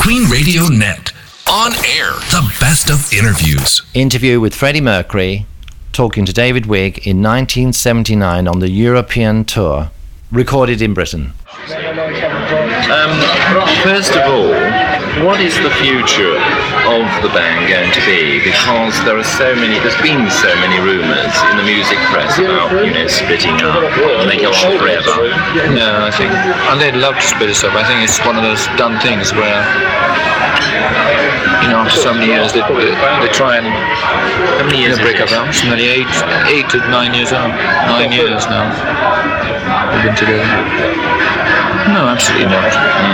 Queen Radio Net. On air, the best of interviews. Interview with Freddie Mercury, talking to David Wigg in 1979 on the European tour, recorded in Britain. First of all, what is the future of the band going to be? Because there's been so many rumours in the music press about, splitting up, and they go on forever. No, I think, and they'd love to split us up. I think it's one of those done things where, after so many years, they try and How many years break up. It's nearly 8 to 9 years old. 9 years now we've been together. No, absolutely not.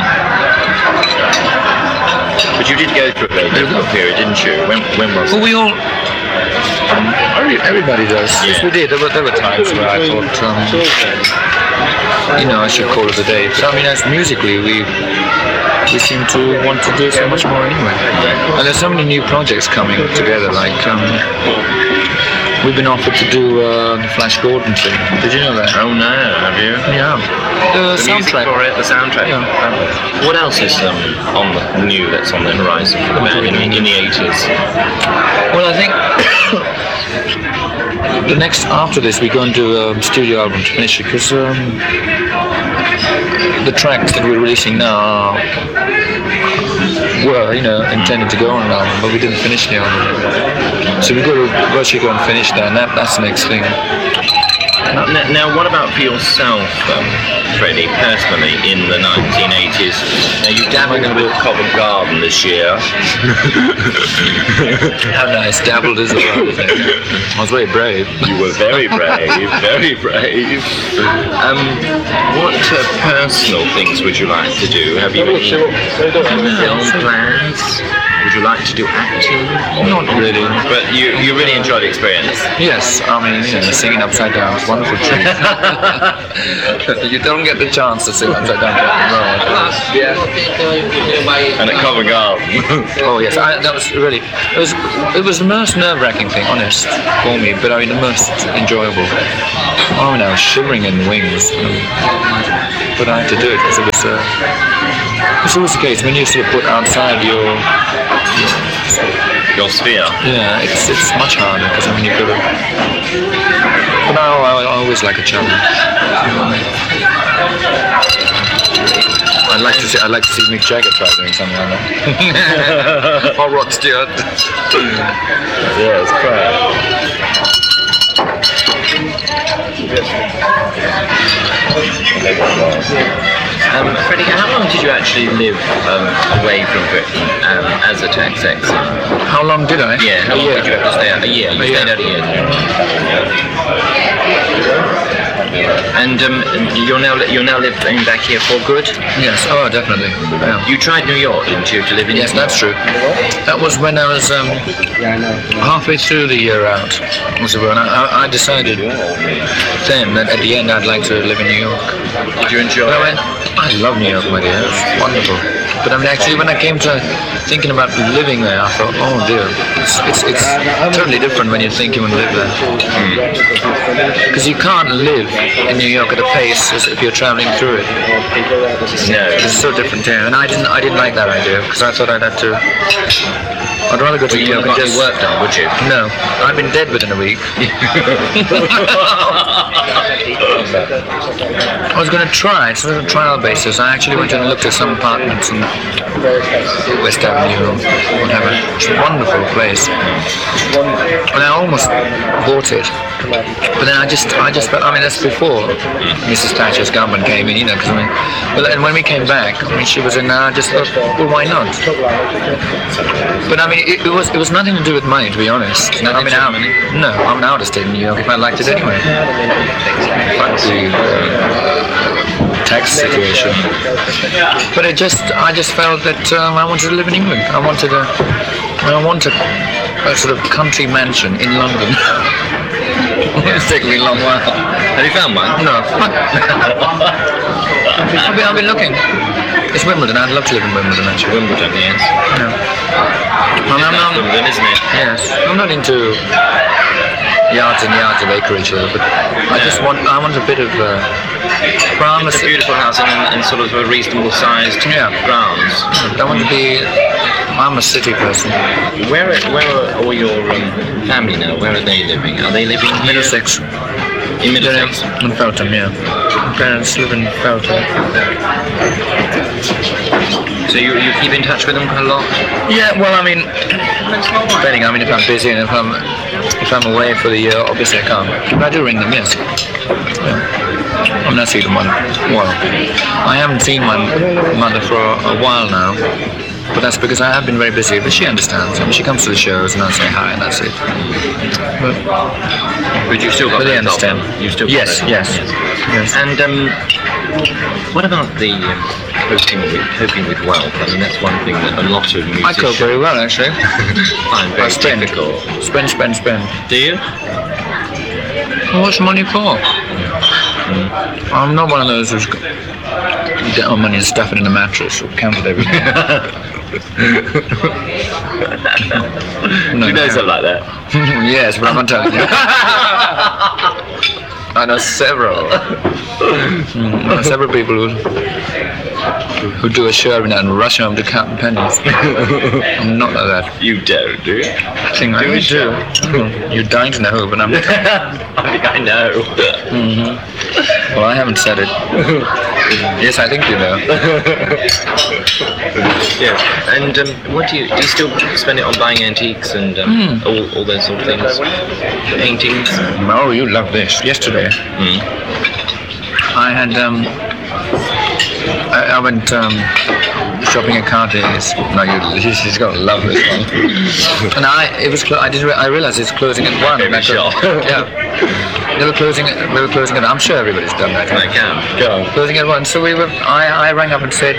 But you did go through a very difficult period, didn't you? When was it? Well, we all... everybody does. Yes, we did. There were times where I thought, I should call it a day. But as musically, we seem to want to do so much more anyway. And there's so many new projects coming together, like... we've been offered to do the Flash Gordon thing. Did you know that? Oh no, have you? Yeah. The soundtrack. For it, the soundtrack. Yeah. What else is that's on the horizon for the band in the 80s? Well, I think the next after this we're going to do a studio album to finish it, because the tracks that we're releasing now were, intended to go on an album, but we didn't finish the album. So we've got to virtually go and finish that, and that's the next thing. Now, what about for yourself, Freddie, personally, in the 1980s? Now, you dabbled with Covent Garden this year. How nice, dabbled is a word. I was very brave. You were very brave, very brave. What personal things would you like to do? Have you any film plans? Would you like to do acting? Not really. But you really enjoyed the experience? Yes, singing upside down is a wonderful treat. You don't get the chance to sing upside down rock and roll. Yeah. And at Covent Garden. Oh yes, that was really, it was the most nerve-wracking thing, honest, for me, but the most enjoyable. I was shivering in the wings, but I had to do it because it's always the case when you sort of put outside your sphere. Yeah, it's much harder because you've got to. But I always like a challenge. I'd like to see Mick Jagger try doing something like that. Or Rod Stewart. Yeah, it's great. Freddie, how long did you actually live away from Britain as a tax exit? How long did I? Yeah, how long did you have to stay out? A year. You stayed out a year. And you're now living back here for good? Yes, definitely. Yeah. You tried New York, didn't you, to live in? Yes, that's true. That was when I was halfway through the year out. I decided then that at the end I'd like to live in New York. Did you enjoy it? I love New York, my dear. It's wonderful. But actually, when I came to thinking about living there, I thought, oh dear, it's totally different when you think you want to live there. Because you can't live in New York at a pace as if you're traveling through it. No. It's so different here, and I didn't like that idea because I thought I'd rather go to New York and just work done, would you? No, I've been dead within a week. I was going to try, it's on a trial basis. I actually went and looked at some apartments in West Avenue or whatever. It's a wonderful place. And I almost bought it. But then I just felt, that's before Mrs. Thatcher's government came in, because and when we came back, she was in, I just thought, well, why not? But it was nothing to do with money, to be honest. I'm an out-of-state in New York if I liked it anyway. In fact, the tax situation. But I just felt that I wanted to live in England. I wanted a sort of country mansion in London. It's taken me a long while. Have you found one? No. I've been looking. It's Wimbledon. I'd love to live in Wimbledon, actually. Wimbledon, yes. Yeah. Wimbledon, isn't it? Yes. I'm not into yards and yards of acreage there, but I want a bit of It's a beautiful house and sort of a reasonable sized grounds. I'm a city person. Where are all your family now? Where are they living? Are they living here? Middlesex. In Middlesex? In Feltham, yeah. Parents live in Feltham. So you keep in touch with them quite a lot? Yeah, well, I mean, depending. I mean, if I'm busy and if I'm away for the year, obviously I can't. But I do ring them, yes. Yeah. I'm not seeing them. Well, I haven't seen my mother for a while now, but that's because I have been very busy. But she understands. I mean, she comes to the shows and I say hi, and that's it. But you still got they that understand. problem? You still got Yes. And what about the coping with wealth? I mean, that's one thing that a lot of musicians I cope very well, actually. find very difficult. Spend. Do you? What's money for? I'm not one of those who's get our money and stuff it in a mattress or count it every day. No, You know something like that? Yes, but I'm not telling you. I know several people who do a show every night and rush home to count pennies. I'm not like that. You don't, do you? I think I do. You're dying to know, but I'm not. I think I know. Well, I haven't said it. Yes, I think you know. Yeah. And what do you still spend it on buying antiques and all those sort of things? Paintings? Oh, you love this. Yesterday, I had I went shopping at Cartier's. No, she's gonna love this one. And I realized it's closing at 1. Favorite shop. Yeah. We were closing at. I'm sure everybody's done that. I can. Go on. Closing at 1. So I rang up and said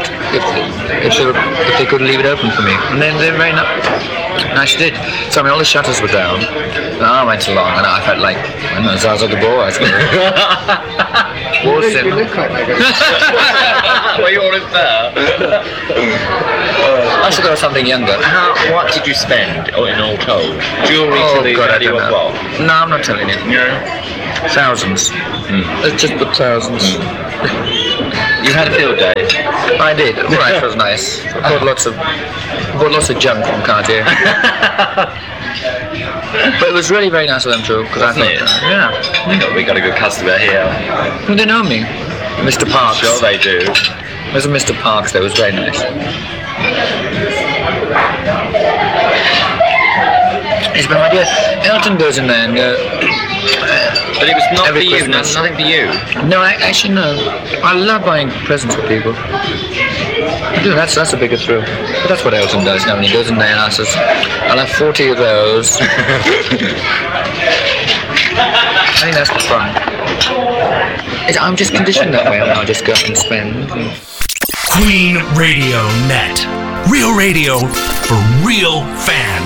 if they could leave it open for me, and then they rang up. And I did. So I mean, all the shutters were down. And I went along, and I felt like Zaza the boy. You look quite like it. Well, you're in there. I should go with something younger. What did you spend in all told? Jewellery to the God, I value don't of know. what? No, I'm not telling you. No. Thousands. Let's just put thousands. You had a field day. I did. Right, it was nice. I bought lots of junk from Cartier. But it was really very nice of them too, because I thought, yeah, We got a good customer here. well, they know me. Mr. Parks. Sure they do. There's a Mr. Parks that was very nice. Yes, but my dear, Elton goes in there and But it was not for every you, Christmas. nothing for you. No, actually no. I love buying presents for people. I do, that's a bigger thrill. But that's what Elton does now when he goes in there and says, I'll have 40 of those. I think that's the fun. I'm just conditioned that way, and I'll just go up and spend. Queen Radio Net. Real radio for real fans.